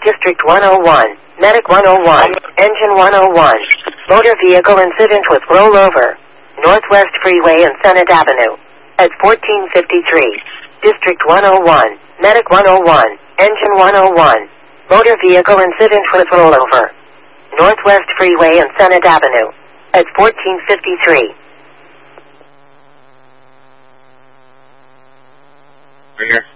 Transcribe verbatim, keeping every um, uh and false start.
District one oh one, Medic one oh one, Engine one oh one. Motor vehicle incident with rollover. Northwest Freeway and Senate Avenue. At fourteen fifty-three. District one oh one, Medic one oh one, Engine one oh one. Motor vehicle incident with rollover. Northwest Freeway and Senate Avenue. At fourteen fifty-three. Right here.